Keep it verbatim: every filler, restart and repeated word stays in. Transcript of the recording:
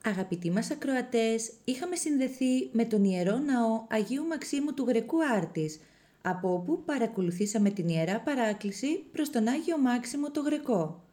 Αγαπητοί μας ακροατές, είχαμε συνδεθεί με τον Ιερό Ναό Αγίου Μαξίμου του Γρεκού Άρτης, από όπου παρακολουθήσαμε την Ιερά Παράκληση προς τον Άγιο Μάξιμο το Γρεκό.